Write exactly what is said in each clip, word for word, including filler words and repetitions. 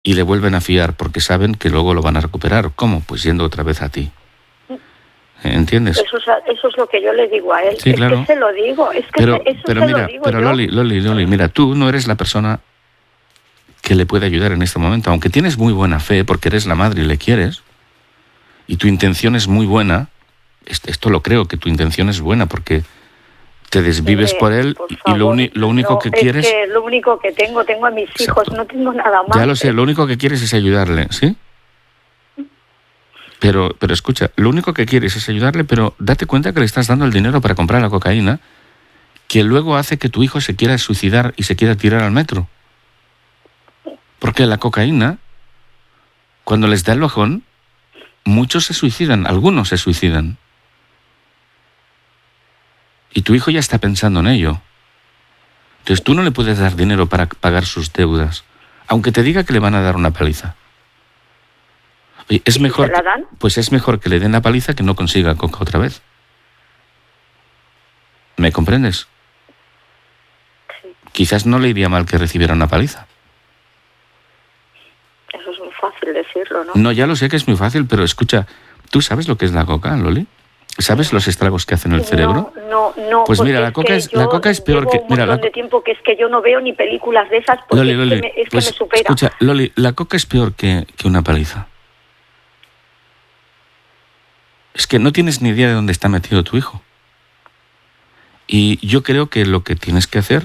y le vuelven a fiar porque saben que luego lo van a recuperar. ¿Cómo? Pues yendo otra vez a ti. ¿Entiendes? Eso es, eso es lo que yo le digo a él. Sí, es claro. que se lo digo. Es que pero se, eso pero se mira, lo digo pero yo. Loli, Loli, Loli, mira, tú no eres la persona que le puede ayudar en este momento. Aunque tienes muy buena fe porque eres la madre y le quieres, y tu intención es muy buena, esto lo creo, que tu intención es buena porque te desvives Mire, por él por y favor, lo, uni- lo único no, que es quieres... que lo único que tengo, tengo a mis hijos, Exacto. no tengo nada más. Ya lo sé, lo único que quieres es ayudarle, ¿sí? Pero, pero escucha, lo único que quieres es ayudarle, pero date cuenta que le estás dando el dinero para comprar la cocaína, que luego hace que tu hijo se quiera suicidar y se quiera tirar al metro. Porque la cocaína, cuando les da el bajón, muchos se suicidan, algunos se suicidan. Y tu hijo ya está pensando en ello. Entonces tú no le puedes dar dinero para pagar sus deudas, aunque te diga que le van a dar una paliza. Oye, es ¿Y si mejor, se la dan? pues es mejor que le den la paliza que no consiga coca otra vez. ¿Me comprendes? Sí, Quizás no le iría mal que recibiera una paliza. eso es muy fácil decirlo, ¿no? No, ya lo sé que es muy fácil, pero escucha, ¿tú sabes lo que es la coca, Loli? ¿Sabes los estragos que hace en el cerebro? No, no, no. Pues mira, porque la coca que es- yo la coca es peor llevo que- un mira, montón la co- de tiempo que es que yo no veo ni películas de esas porque Loli, es, Loli, que, me, es pues que me supera. escucha, Loli, la coca es peor que, que una paliza. Es que no tienes ni idea de dónde está metido tu hijo. Y yo creo que lo que tienes que hacer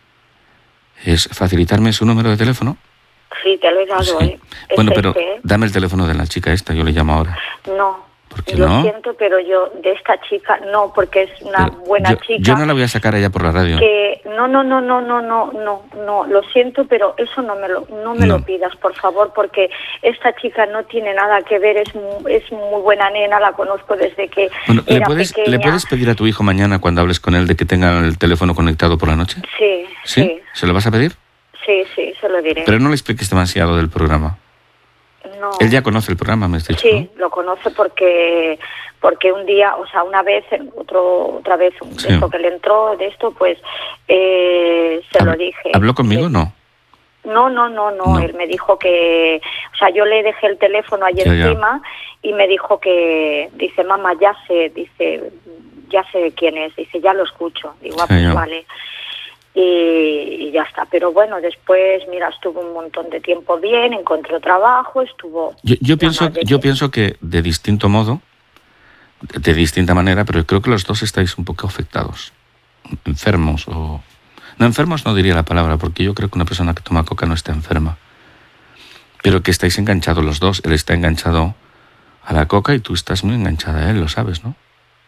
es facilitarme su número de teléfono. Sí, te lo he dado, Sí. ¿eh? Es Bueno, pero este, ¿eh? dame el teléfono de la chica esta, yo le llamo ahora. No. ¿Por qué Lo no? siento, pero yo de esta chica no, porque es una Pero buena yo, chica. yo no la voy a sacar a ella por la radio. Que no, no, no, no, no, no, no, no, lo siento, pero eso no me lo, no me No. lo pidas, por favor, porque esta chica no tiene nada que ver, es muy, es muy buena nena, la conozco desde que Bueno, ¿le era puedes, pequeña. ¿le puedes pedir a tu hijo mañana cuando hables con él de que tenga el teléfono conectado por la noche? Sí, ¿Sí? sí, ¿Se lo vas a pedir? sí, sí, se lo diré. Pero no le expliques demasiado del programa. No. Él ya conoce el programa, me has dicho, Sí, lo conoce porque porque un día, o sea, una vez, otro otra vez, un Sí. de esto que le entró, de esto, pues eh, se ¿no? lo dije. ¿Habló conmigo? Sí. No. No, no, no, no, No. él me dijo que, o sea, yo le dejé el teléfono allí Ya, ya. encima y me dijo que, dice, mamá, ya sé, dice, ya sé quién es, dice, ya lo escucho. Digo, ah, Sí, pues ya. vale. Y, y ya está. Pero bueno, después, mira, estuvo un montón de tiempo bien, encontró trabajo, estuvo... Yo, yo la pienso, madre yo que- pienso que de distinto modo, de, de distinta manera, pero creo que los dos estáis un poco afectados, enfermos o... No, enfermos no diría la palabra, porque yo creo que una persona que toma coca no está enferma. Pero que estáis enganchados los dos. Él está enganchado a la coca y tú estás muy enganchada a él, lo sabes, ¿no?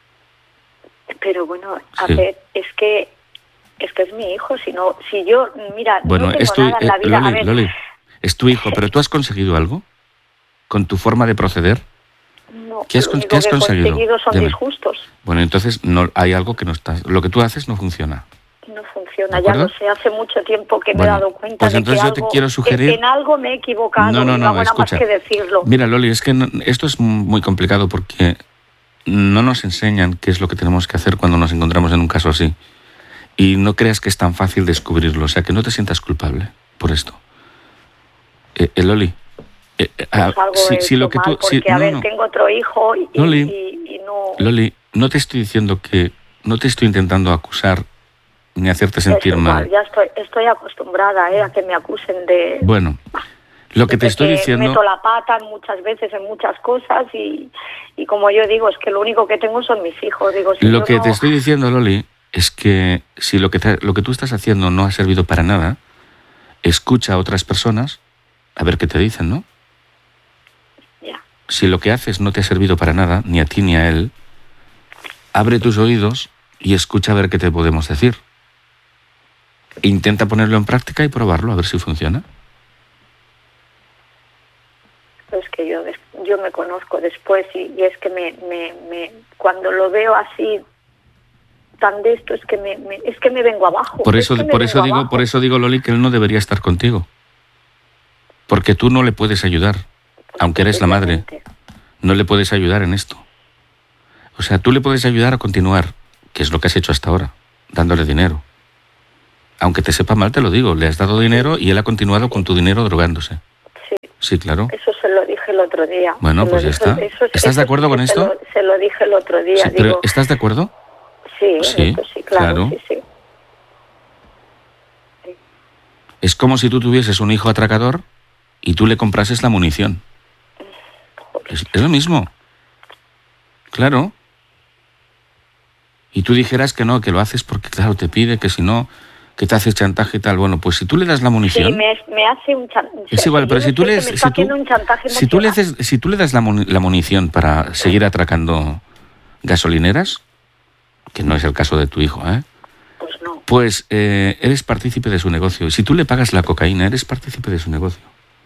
Pero bueno, a Sí. ver, es que es que es mi hijo, si no, si yo, mira, Bueno, no tengo es tu, nada en la eh, vida, a Loli, ver, Loli, es tu hijo, pero ¿tú has conseguido algo con tu forma de proceder? no, ¿Qué has lo con- único qué has que he conseguido? conseguido son Dime. disgustos. Bueno, entonces no hay algo que no estás... Lo que tú haces no funciona. No funciona, ¿De ya acuerdo? lo sé, hace mucho tiempo que me Bueno, he dado cuenta pues de entonces que yo te algo, quiero sugerir- en, en algo me he equivocado No, no, y no, no hago nada escucha. más que decirlo. Mira, Loli, es que no- esto es muy complicado porque no nos enseñan qué es lo que tenemos que hacer cuando nos encontramos en un caso así. Y no creas que es tan fácil descubrirlo, o sea, que no te sientas culpable por esto. Eh, eh, Loli, eh, eh, ah, Pues algo si, he si lo hecho que mal, tú... si- porque, a no, ver, no. tengo otro hijo y, y- Loli. y- y no... Loli, no te estoy diciendo que... No te estoy intentando acusar ni hacerte es sentir igual, mal. ya estoy, estoy acostumbrada eh, a que me acusen de... Bueno, lo que te de estoy que diciendo... meto la pata muchas veces en muchas cosas y, y como yo digo, es que lo único que tengo son mis hijos. Digo, si Lo yo que no- te estoy diciendo, Loli, es que si lo que, te- lo que tú estás haciendo no ha servido para nada, escucha a otras personas a ver qué te dicen, ¿no? Ya. Si lo que haces no te ha servido para nada, ni a ti ni a él, abre tus oídos y escucha a ver qué te podemos decir. Intenta ponerlo en práctica y probarlo, a ver si funciona. Es que yo des- yo me conozco después y, y es que me, me, me cuando lo veo así tan de esto es que me, me- es que me vengo abajo. Por es eso, que me por eso vengo digo, abajo. por eso digo, Loli, que él no debería estar contigo. Porque tú no le puedes ayudar, aunque eres la madre. Obviamente. No le puedes ayudar en esto. O sea, tú le puedes ayudar a continuar, que es lo que has hecho hasta ahora, dándole dinero. Aunque te sepa mal, te lo digo, le has dado dinero y él ha continuado con tu dinero drogándose. Sí, claro. Eso se lo dije el otro día. Bueno, pues ya está. Eso, ¿Estás eso de acuerdo sí con esto? Se lo, se lo dije el otro día. Sí, digo, pero ¿estás de acuerdo? Sí, sí, eso sí, claro, claro. sí, sí. Sí. Es como si tú tuvieses un hijo atracador y tú le comprases la munición. Es, es lo mismo. Claro. Y tú dijeras que no, que lo haces porque, claro, te pide, que si no, que te haces chantaje y tal. Bueno, pues si tú le das la munición... Sí, me, me hace un chantaje. Es igual, pero si tú, le, si, tú, si, tú le haces, si tú le das la, mun, la munición para seguir atracando gasolineras, que no es el caso de tu hijo, ¿eh? Pues no. Pues eh, eres partícipe de su negocio. Si tú le pagas la cocaína, eres partícipe de su negocio.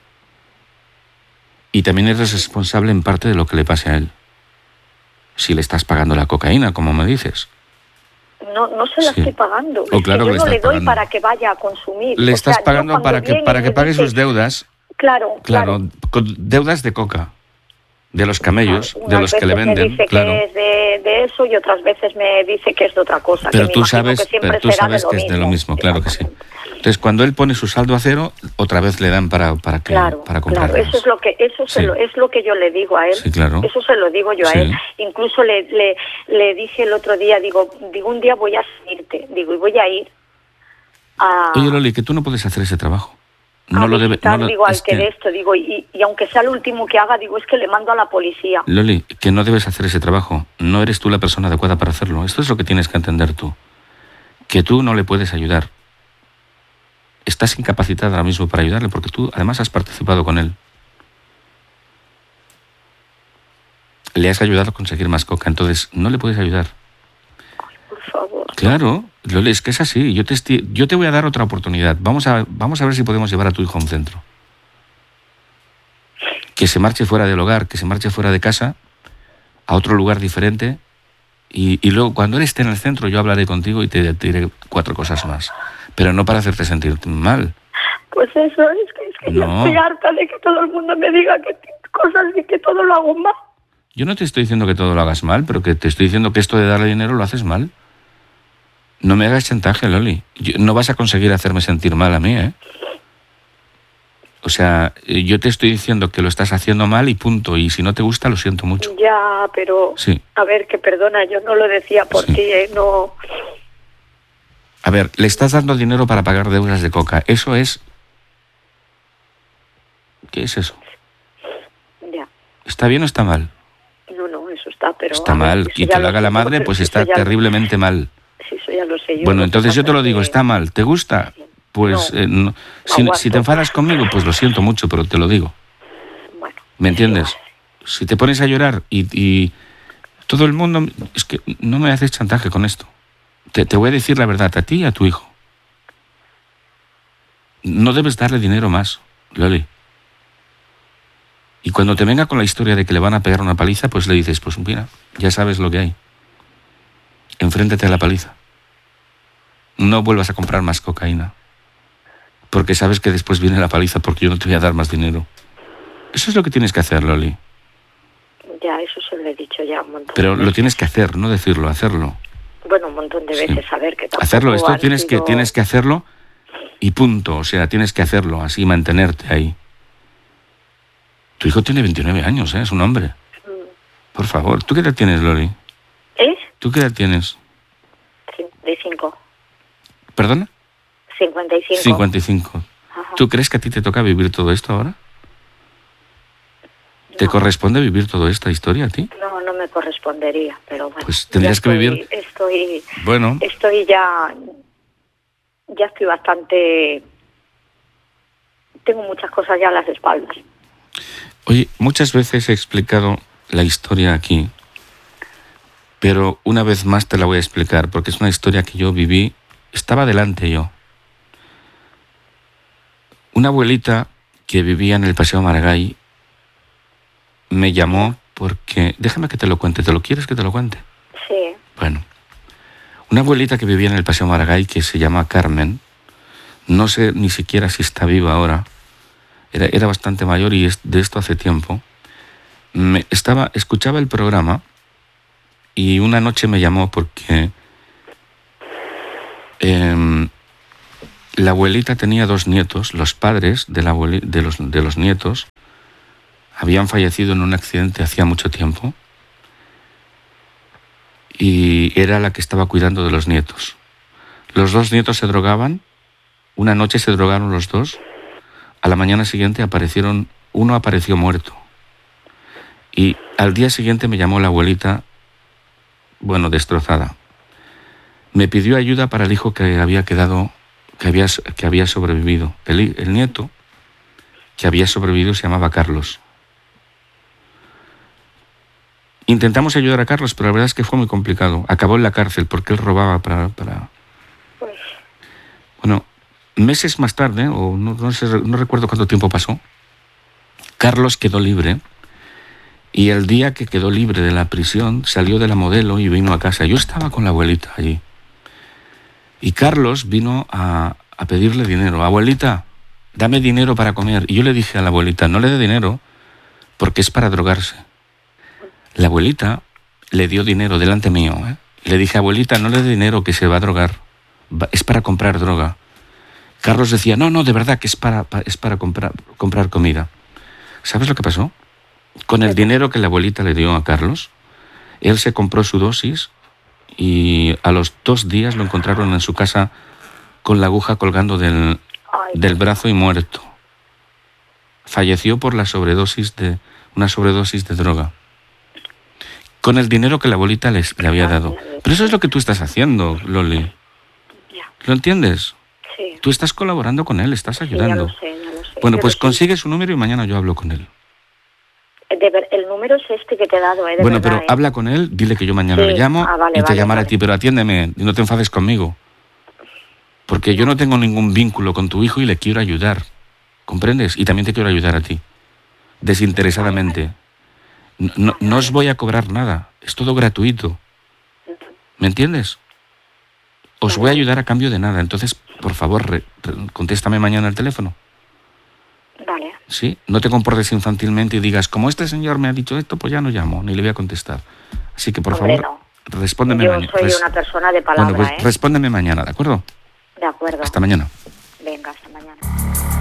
Y también eres responsable en parte de lo que le pase a él. Si le estás pagando la cocaína, como me dices. No, no se la sí. estoy pagando. Oh, claro que que yo le no le doy pagando. Para que vaya a consumir. Le o estás sea, pagando para que, para que pague dice, sus deudas. Claro, claro. Claro, con deudas de coca. De los camellos, claro, de los que le venden. Me dice claro. que es de, de eso y otras veces me dice que es de otra cosa. Pero que tú me sabes que, pero tú sabes que es de lo mismo, claro que sí. Entonces, cuando él pone su saldo a cero, otra vez le dan para para que claro, para comprar. Claro, eso es lo que eso sí. se lo, es lo que yo le digo a él. Sí, claro. Eso se lo digo yo sí. a él. Incluso le, le le dije el otro día, digo, digo un día voy a seguirte, digo y voy a ir a. Oye, Loli, que tú no puedes hacer ese trabajo. No a lo debe. No lo, digo al es que, que... de esto, digo y, y aunque sea lo último que haga, digo es que le mando a la policía. Loli, que no debes hacer ese trabajo. No eres tú la persona adecuada para hacerlo. Esto es lo que tienes que entender tú. Que tú no le puedes ayudar. Estás incapacitada ahora mismo para ayudarle porque tú además has participado con él. Le has ayudado a conseguir más coca, entonces no le puedes ayudar. Ay, por favor. Claro, Loli, es que es así. Yo te, esti... yo te voy a dar otra oportunidad. Vamos a, vamos a ver si podemos llevar a tu hijo a un centro. Que se marche fuera del hogar, que se marche fuera de casa, a otro lugar diferente. Y, y luego, cuando él esté en el centro, yo hablaré contigo y te, te diré cuatro cosas más. Pero no para hacerte sentir mal. Pues eso, es que, es que no. Yo estoy harta de que todo el mundo me diga que cosas y que todo lo hago mal. Yo no te estoy diciendo que todo lo hagas mal, pero que te estoy diciendo que esto de darle dinero lo haces mal. No me hagas chantaje, Loli. Yo, no vas a conseguir hacerme sentir mal a mí, ¿eh? O sea, yo te estoy diciendo que lo estás haciendo mal y punto. Y si no te gusta, lo siento mucho. Ya, pero... Sí. A ver, que perdona, yo no lo decía por sí. ti, ¿eh? No... A ver, le estás dando dinero para pagar deudas de coca. Eso es... ¿Qué es eso? Ya. ¿Está bien o está mal? No, no, eso está, pero... Está mal. Y te lo haga la madre, pues está terriblemente mal. Sí, eso ya lo sé yo. Bueno, entonces yo te lo digo, está mal. ¿Te gusta? Pues no, eh, no. Si, si te enfadas conmigo, pues lo siento mucho, pero te lo digo. Bueno. ¿Me entiendes? Sí, vale. Si te pones a llorar y, y todo el mundo... Es que no me haces chantaje con esto. Te, te voy a decir la verdad, a ti y a tu hijo. No debes darle dinero más, Loli. Y cuando te venga con la historia de que le van a pegar una paliza, pues le dices, pues mira, ya sabes lo que hay. Enfréntate a la paliza. No vuelvas a comprar más cocaína. Porque sabes que después viene la paliza porque yo no te voy a dar más dinero. Eso es lo que tienes que hacer, Loli. Ya, eso se lo he dicho ya un montón. Pero lo tienes que hacer, no decirlo, hacerlo. Bueno, un montón de veces, sí. A ver, que tampoco hacerlo, esto tienes, sido... que, tienes que hacerlo y punto. O sea, tienes que hacerlo, así mantenerte ahí. Tu hijo tiene veintinueve años, ¿eh? Es un hombre. Mm. Por favor, ¿tú qué edad tienes, Loli? ¿Eh? ¿Tú qué edad tienes? cincuenta y cinco. ¿Perdona? cincuenta y cinco. cincuenta y cinco. Ajá. ¿Tú crees que a ti te toca vivir todo esto ahora? No. ¿Te corresponde vivir toda esta historia a ti? No, no me correspondería, pero bueno. Pues tendrías estoy, que vivir... Estoy... Bueno. Estoy ya... Ya estoy bastante... Tengo muchas cosas ya a las espaldas. Oye, muchas veces he explicado la historia aquí, pero una vez más te la voy a explicar, porque es una historia que yo viví, estaba delante yo. Una abuelita que vivía en el Paseo Maragall me llamó porque... Déjame que te lo cuente, ¿te lo quieres que te lo cuente? Sí. Bueno, una abuelita que vivía en el Paseo Maragall que se llama Carmen, no sé ni siquiera si está viva ahora, era, era bastante mayor y es de esto hace tiempo, me estaba, escuchaba el programa y una noche me llamó porque eh, la abuelita tenía dos nietos, los padres de, la abueli, de, los, de los nietos habían fallecido en un accidente hacía mucho tiempo y era la que estaba cuidando de los nietos. Los dos nietos se drogaban, una noche se drogaron los dos, a la mañana siguiente aparecieron, uno apareció muerto. Y al día siguiente me llamó la abuelita, bueno, destrozada. Me pidió ayuda para el hijo que había quedado, que había, que había sobrevivido. El, el nieto que había sobrevivido se llamaba Carlos. Intentamos ayudar a Carlos, pero la verdad es que fue muy complicado. Acabó en la cárcel porque él robaba para... para... Bueno, meses más tarde, o no, no, sé, no recuerdo cuánto tiempo pasó, Carlos quedó libre y el día que quedó libre de la prisión salió de la Modelo y vino a casa. Yo estaba con la abuelita allí. Y Carlos vino a, a pedirle dinero. Abuelita, dame dinero para comer. Y yo le dije a la abuelita, no le dé dinero porque es para drogarse. La abuelita le dio dinero delante mío. ¿eh? Le dije, abuelita, no le dé dinero que se va a drogar. Es para comprar droga. Carlos decía, no, no, de verdad que es para, es para comprar, comprar comida. ¿Sabes lo que pasó? Con el dinero que la abuelita le dio a Carlos, él se compró su dosis y a los dos días lo encontraron en su casa con la aguja colgando del, del brazo y muerto. Falleció por la sobredosis de, una sobredosis de droga. Con el dinero que la abuelita les, le había dado. Pero eso es lo que tú estás haciendo, Loli. ¿Lo entiendes? Sí. Tú estás colaborando con él, estás ayudando. Sí, ya lo sé, ya lo sé. Bueno, Pero pues sí. consigue su número y mañana yo hablo con él. De ver, el número es este que te he dado, ¿eh? De bueno, verdad, pero ¿eh? habla con él, dile que yo mañana Sí. le llamo Ah, vale, y te vale, llamaré vale. a ti, pero atiéndeme y no te enfades conmigo. Porque yo no tengo ningún vínculo con tu hijo y le quiero ayudar. ¿Comprendes? Y también te quiero ayudar a ti. Desinteresadamente. No, no, no os voy a cobrar nada. Es todo gratuito. ¿Me entiendes? Os voy a ayudar a cambio de nada. Entonces, por favor, re, re, contéstame mañana al teléfono. Vale. ¿Sí? No te comportes infantilmente y digas, como este señor me ha dicho esto, pues ya no llamo, ni le voy a contestar. Así que, por Hombre, favor, no. respóndeme Yo mañana. soy Res... una persona de palabra, Bueno, pues ¿eh? respóndeme mañana, ¿de acuerdo? De acuerdo. Hasta mañana. Venga, hasta mañana.